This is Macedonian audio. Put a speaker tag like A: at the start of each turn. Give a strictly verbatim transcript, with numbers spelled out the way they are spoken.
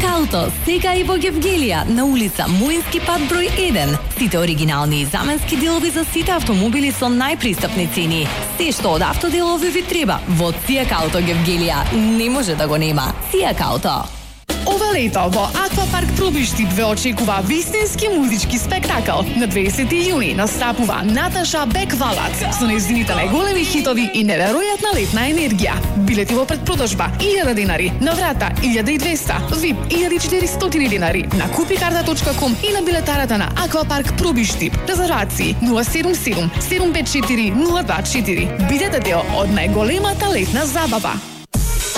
A: Сијак Ауто, сега и во Гевгелија, на улица Муински пат број еден. Сите оригинални и заменски делови за сите автомобили со најпристапни цени. Се што од автоделови ви треба во Сијак Ауто Гевгелија не може да го нема. Сијак Ауто.
B: Ова лето во Аквапарк Пробиштип ве очекува вистински музички спектакл. На дваесети јуни настапува Наташа Беквалац со нејзините најголеми хитови и неверојатна летна енергија. Билети во предпродажба илјада денари, на врата илјада и двесте, вип илјада и четиристотини денари на купикарта точка ком и на билетарата на Аквапарк Пробиштип. Резервации нула седум седум седум пет четири нула два четири. Бидете дел од најголемата летна забава.